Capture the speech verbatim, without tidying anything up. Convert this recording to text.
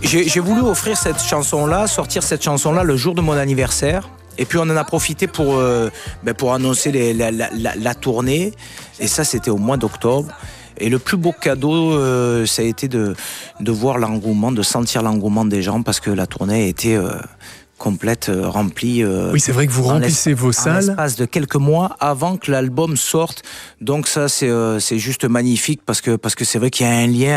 j'ai, j'ai voulu offrir cette chanson-là, sortir cette chanson-là le jour de mon anniversaire. Et puis on en a profité pour, euh, ben pour annoncer les, la, la, la, la tournée. Et ça, c'était au mois d'octobre. Et le plus beau cadeau, euh, ça a été de, de voir l'engouement, de sentir l'engouement des gens, parce que la tournée a été euh, complète, euh, remplie. Euh, oui, c'est vrai que vous remplissez vos salles. En l'espace de quelques mois avant que l'album sorte. Donc ça, c'est, euh, c'est juste magnifique, parce que, parce que c'est vrai qu'il y a un lien